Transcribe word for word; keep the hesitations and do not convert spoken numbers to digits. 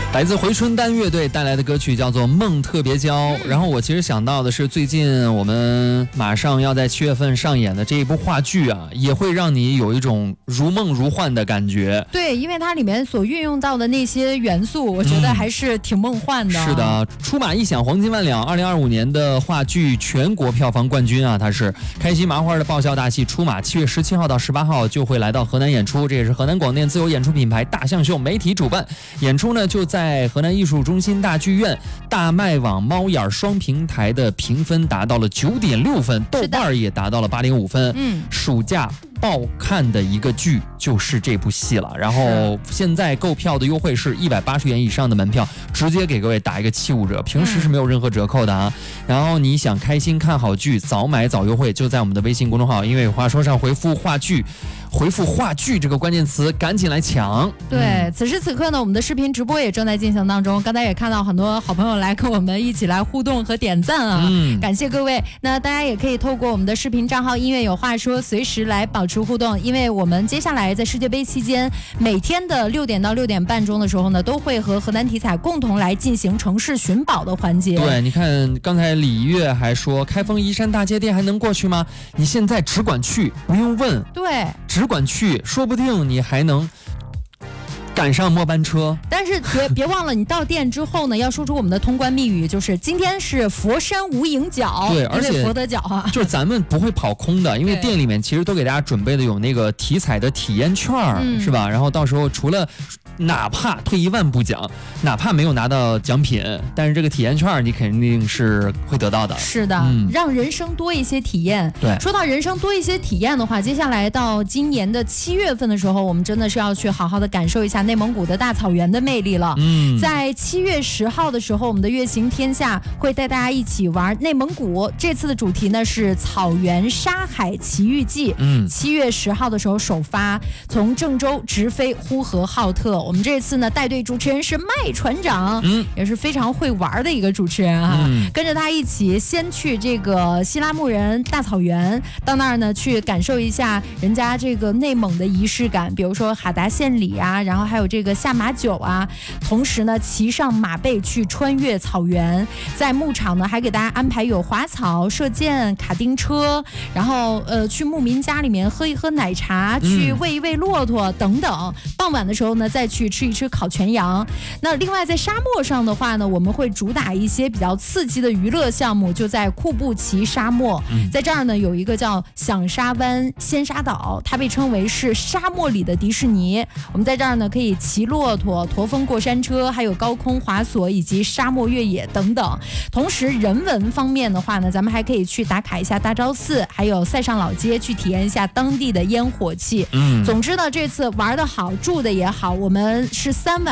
来自回春丹乐队带来的歌曲叫做《梦特别娇》，然后我其实想到的是，最近我们马上要在七月份上演的这一部话剧啊，也会让你有一种如梦如幻的感觉。 对，因为它里面所运用到的那些元素，我觉得还是挺梦幻的。 嗯、是的，出马一响黄金万两，二零二五年的话剧全国票房冠军啊，它是开心麻花的爆笑大戏出马，七月十七号到十八号就会来到河南演出，这也是河南广电自由演出品牌大象秀媒体主办，演出呢就在在河南艺术中心大剧院，大麦网、猫眼双平台的评分达到了九点六分，豆瓣也达到了八点五分。嗯，暑假爆看的一个剧就是这部戏了。然后现在购票的优惠是一百八十元以上的门票，直接给各位打一个七五折，平时是没有任何折扣的啊。然后你想开心看好剧，早买早优惠，就在我们的微信公众号“因为有话说”上回复话剧。回复话剧这个关键词，赶紧来抢。 对、嗯、此时此刻呢，我们的视频直播也正在进行当中，刚才也看到很多好朋友来跟我们一起来互动和点赞啊、嗯、感谢各位。那大家也可以透过我们的视频账号音乐有话说随时来保持互动，因为我们接下来在世界杯期间每天的六点到六点半钟的时候呢，都会和河南体彩共同来进行城市寻宝的环节。 对，你看刚才李月还说开封宜山大街店还能过去吗？你现在只管去，不用问。 对， 只管去，说不定你还能赶上末班车。 但是别别忘了，你到店之后呢，要说出我们的通关密语，就是今天是佛山无影脚。 对，而且佛得脚啊， 就是咱们不会跑空的，因为店里面其实都给大家准备的有那个体彩的体验券、嗯、是吧？然后到时候除了哪怕退一万步讲，哪怕没有拿到奖品，但是这个体验券你肯定是会得到的。 是的、嗯、让人生多一些体验。 对， 说到人生多一些体验的话，接下来到今年的七月份的时候，我们真的是要去好好的感受一下内蒙古的大草原的魅力了。嗯，在七月十号的时候，我们的月行天下会带大家一起玩内蒙古，这次的主题呢是草原沙海奇遇记。嗯，七月十号的时候首发，从郑州直飞呼和浩特。我们这次呢带队主持人是麦船长，嗯，也是非常会玩的一个主持人啊。嗯，跟着他一起先去这个西拉木仁大草原，到那儿呢去感受一下人家这个内蒙的仪式感，比如说哈达献礼啊，然后还有这个下马酒啊，同时呢骑上马背去穿越草原，在牧场呢还给大家安排有滑草、射箭、卡丁车，然后呃去牧民家里面喝一喝奶茶，去喂一喂骆驼等等。傍晚的时候呢再去吃一吃烤全羊。那另外在沙漠上的话呢，我们会主打一些比较刺激的娱乐项目，就在库布齐沙漠，在这儿呢有一个叫响沙湾仙沙岛，它被称为是沙漠里的迪士尼。我们在这儿呢可以骑骆驼、驼峰过山车，还有高空滑索以及沙漠越野等等。同时人文方面的话呢，咱们还可以去打卡一下大昭寺，还有塞上老街，去体验一下当地的烟火气。嗯，总之呢这次玩得好，住的也好，我们是三晚